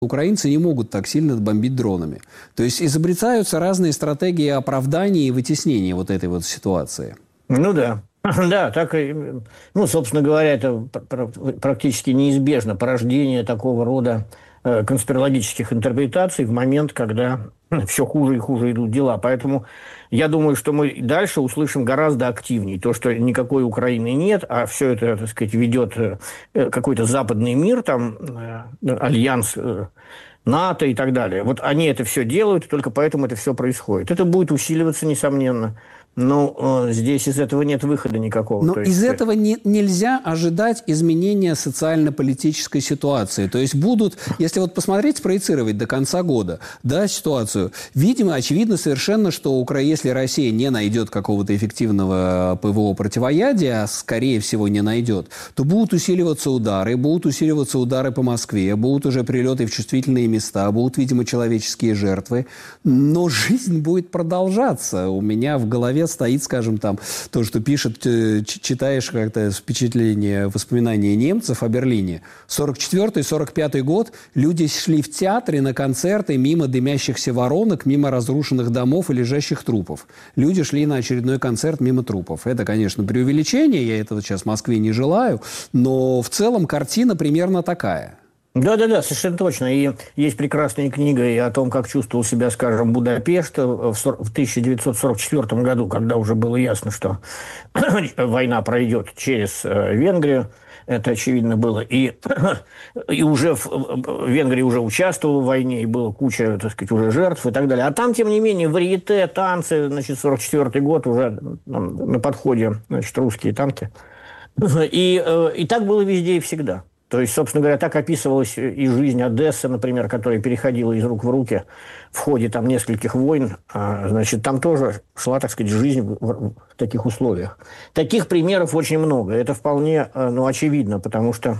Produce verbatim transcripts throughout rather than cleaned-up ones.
Украинцы не могут так сильно бомбить дронами. То есть изобретаются разные стратегии оправдания и вытеснения вот этой вот ситуации. Ну да. Да, так и, ну, собственно говоря, это практически неизбежно порождение такого рода конспирологических интерпретаций в момент, когда все хуже и хуже идут дела. Поэтому я думаю, что мы дальше услышим гораздо активнее. То, что никакой Украины нет, а все это, так сказать, ведет какой-то западный мир, там, альянс НАТО и так далее. Вот они это все делают, и только поэтому это все происходит. Это будет усиливаться, несомненно. Но э, здесь из этого нет выхода никакого. Но То есть... из этого не, нельзя ожидать изменения социально-политической ситуации. То есть будут, если вот посмотреть, спроецировать до конца года, да, ситуацию, видимо, очевидно совершенно, что Укра... если Россия не найдет какого-то эффективного ПВО противоядия, а скорее всего не найдет, то будут усиливаться удары, будут усиливаться удары по Москве, будут уже прилеты в чувствительные места, будут, видимо, человеческие жертвы. Но жизнь будет продолжаться. У меня в голове стоит, скажем, там, то, что пишет, читаешь как-то впечатление, воспоминания немцев о Берлине. сорок четвёртый сорок пятый год люди шли в театры на концерты мимо дымящихся воронок, мимо разрушенных домов и лежащих трупов. Люди шли на очередной концерт мимо трупов. Это, конечно, преувеличение, я этого сейчас в Москве не желаю, но в целом картина примерно такая. Да-да-да, совершенно точно. И есть прекрасная книга и о том, как чувствовал себя, скажем, Будапешт в тысяча девятьсот сорок четвёртом году, когда уже было ясно, что война пройдет через Венгрию. Это очевидно было. И, и уже в, в Венгрии уже участвовала в войне, и было куча, так сказать, уже жертв и так далее. А там, тем не менее, варьете, танцы, значит, сорок четвёртый год уже там, на подходе, значит, русские танки. И, и так было везде и всегда. То есть, собственно говоря, так описывалась и жизнь Одессы, например, которая переходила из рук в руки в ходе там нескольких войн. А, значит, там тоже шла, так сказать, жизнь в, в таких условиях. Таких примеров очень много. Это вполне, ну, очевидно, потому что,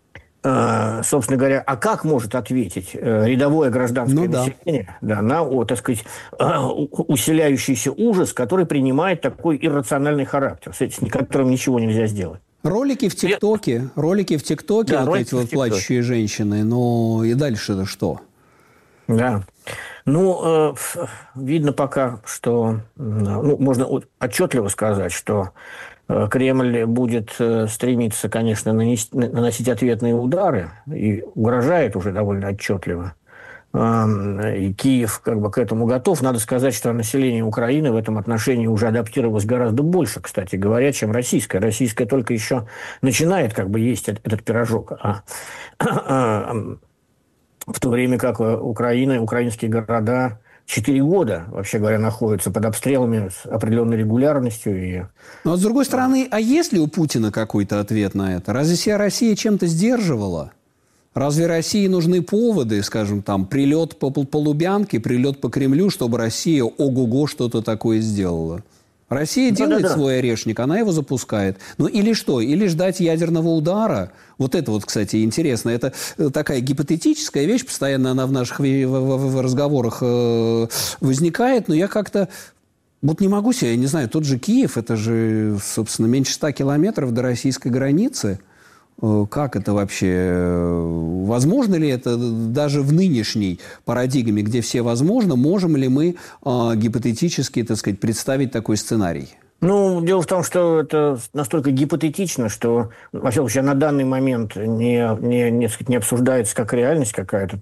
э, собственно говоря, а как может ответить э, рядовое гражданское ну, население да. Да, на, о, так сказать, э, усиляющийся ужас, который принимает такой иррациональный характер, с этим, которым ничего нельзя сделать? Ролики в ТикТоке, ролики в ТикТоке, да, вот эти вот плачущие женщины, но и дальше-то что? Да. Ну, э, видно пока, что, ну, можно отчетливо сказать, что э, Кремль будет э, стремиться, конечно, нанести, наносить ответные удары и угрожает уже довольно отчетливо. И Киев как бы к этому готов. Надо сказать, что население Украины в этом отношении уже адаптировалось гораздо больше, кстати говоря, чем российское. Российское только еще начинает как бы есть этот пирожок. А, а, в то время как Украина, украинские города четыре года, вообще говоря, находятся под обстрелами с определенной регулярностью. И... Но, с другой стороны, а есть ли у Путина какой-то ответ на это? Разве вся Россия чем-то сдерживала? Разве России нужны поводы, скажем, там, прилет по, по Лубянке, прилет по Кремлю, чтобы Россия ого-го что-то такое сделала? Россия да, делает да, да. свой орешник, она его запускает. Ну или что? Или ждать ядерного удара? Вот это вот, кстати, интересно. Это такая гипотетическая вещь, постоянно она в наших разговорах возникает, но я как-то... Вот не могу себе, я не знаю, тот же Киев, это же, собственно, меньше ста километров до российской границы. Как это вообще? Возможно ли это даже в нынешней парадигме, где все возможно, можем ли мы э, гипотетически, так сказать, представить такой сценарий? Ну, дело в том, что это настолько гипотетично, что, во всяком случае, на данный момент не, не, не, не обсуждается как реальность какая-то.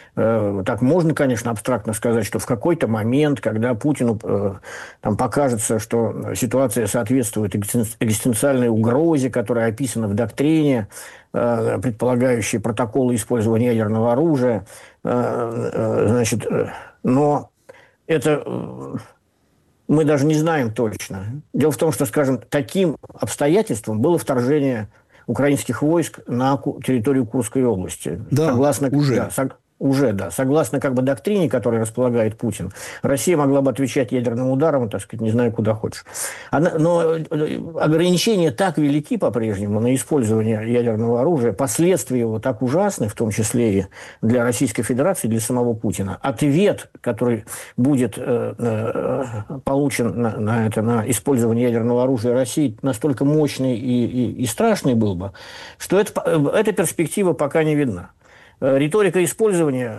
Э, так можно, конечно, абстрактно сказать, что в какой-то момент, когда Путину э, там покажется, что ситуация соответствует экзистенциальной угрозе, которая описана в доктрине, э, предполагающей протоколы использования ядерного оружия, э, э, значит, э, но это... Э, мы даже не знаем точно. Дело в том, что, скажем, таким обстоятельством было вторжение украинских войск на территорию Курской области. Да, Согласно, уже. Да, сог, уже, да. Согласно как бы доктрине, которой располагает Путин, Россия могла бы отвечать ядерным ударом, так сказать, не знаю, куда хочешь. Она, но ограничения так велики по-прежнему на использование ядерного оружия, последствия его так ужасны, в том числе и для Российской Федерации, для самого Путина. Ответ, который будет э, э, получен на, на, это, на использование ядерного оружия России, настолько мощный и, и, и страшный был бы, что это, эта перспектива пока не видна. риторика использования